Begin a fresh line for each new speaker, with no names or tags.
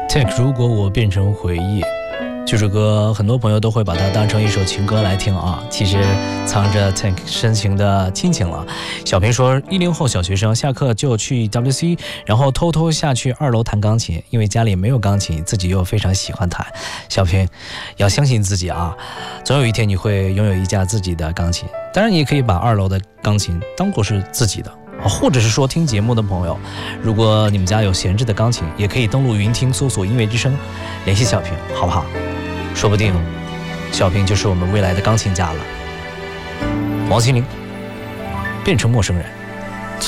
Tank 如果我变成回忆，这首歌很多朋友都会把它当成一首情歌来听啊，其实藏着 Tank 深情的亲情了。小平说，10后小学生下课就去 WC， 然后偷偷下去2楼弹钢琴，因为家里没有钢琴，自己又非常喜欢弹。小平要相信自己啊，总有一天你会拥有一架自己的钢琴。当然，你也可以把2楼的钢琴当作是自己的。或者是说听节目的朋友，如果你们家有闲置的钢琴，也可以登录云听搜索音乐之声，联系小平好不好？说不定小平就是我们未来的钢琴家了。王心凌变成陌生人。